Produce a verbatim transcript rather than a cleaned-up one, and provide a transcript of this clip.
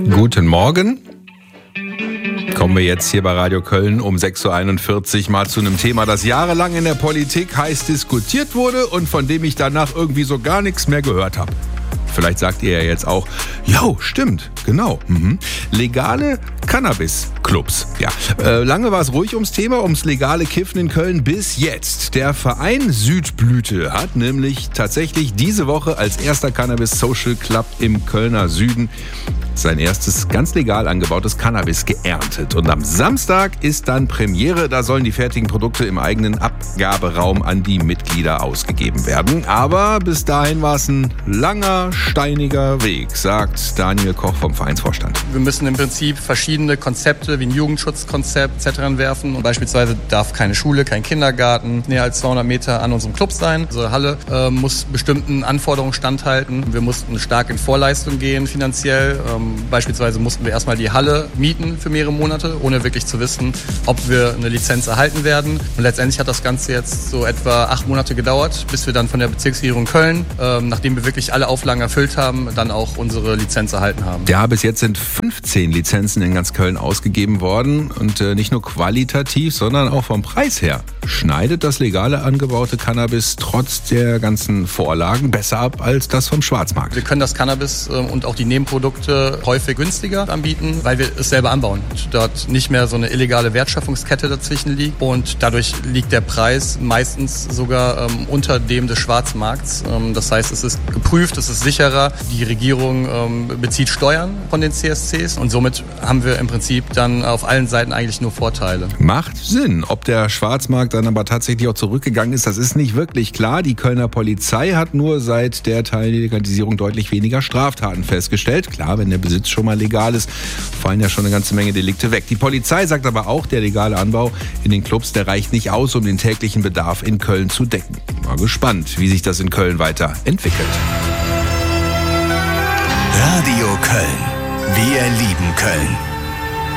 Guten Morgen. Kommen wir jetzt hier bei Radio Köln um sechs Uhr einundvierzig mal zu einem Thema, das jahrelang in der Politik heiß diskutiert wurde und von dem ich danach irgendwie so gar nichts mehr gehört habe. Vielleicht sagt ihr ja jetzt auch, jo, stimmt, genau. Mhm. Legale Cannabis-Clubs. Ja, äh, lange war es ruhig ums Thema, ums legale Kiffen in Köln bis jetzt. Der Verein Südblüte hat nämlich tatsächlich diese Woche als erster Cannabis-Social Club im Kölner Süden sein erstes ganz legal angebautes Cannabis geerntet. Und am Samstag ist dann Premiere. Da sollen die fertigen Produkte im eigenen Abgaberaum an die Mitglieder ausgegeben werden. Aber bis dahin war es ein langer, steiniger Weg, sagt Daniel Koch vom Vereinsvorstand. Wir müssen im Prinzip verschiedene Konzepte wie ein Jugendschutzkonzept et cetera entwerfen. Und beispielsweise darf keine Schule, kein Kindergarten näher als zweihundert Meter an unserem Club sein. Unsere Halle äh, muss bestimmten Anforderungen standhalten. Wir mussten stark in Vorleistung gehen finanziell. Ähm, Beispielsweise mussten wir erstmal die Halle mieten für mehrere Monate, ohne wirklich zu wissen, ob wir eine Lizenz erhalten werden. Und letztendlich hat das Ganze jetzt so etwa acht Monate gedauert, bis wir dann von der Bezirksregierung Köln, ähm, nachdem wir wirklich alle Auflagen erfüllt haben, dann auch unsere Lizenz erhalten haben. Ja, bis jetzt sind fünfzehn Lizenzen in ganz Köln ausgegeben worden und äh, nicht nur qualitativ, sondern auch vom Preis her. Schneidet das legale angebaute Cannabis trotz der ganzen Vorlagen besser ab als das vom Schwarzmarkt? Wir können das Cannabis äh, und auch die Nebenprodukte häufig günstiger anbieten, weil wir es selber anbauen. Dort nicht mehr so eine illegale Wertschöpfungskette dazwischen liegt und dadurch liegt der Preis meistens sogar ähm, unter dem des Schwarzmarkts. Ähm, das heißt, es ist geprüft, es ist sicherer. Die Regierung ähm, bezieht Steuern von den C S Cs und somit haben wir im Prinzip dann auf allen Seiten eigentlich nur Vorteile. Macht Sinn. Ob der Schwarzmarkt dann aber tatsächlich auch zurückgegangen ist, das ist nicht wirklich klar. Die Kölner Polizei hat nur seit der Teillegalisierung deutlich weniger Straftaten festgestellt. Klar, wenn der Besitz schon mal legal ist, fallen ja schon eine ganze Menge Delikte weg. Die Polizei sagt aber auch, der legale Anbau in den Clubs, der reicht nicht aus, um den täglichen Bedarf in Köln zu decken. Mal gespannt, wie sich das in Köln weiter entwickelt. Radio Köln. Wir lieben Köln.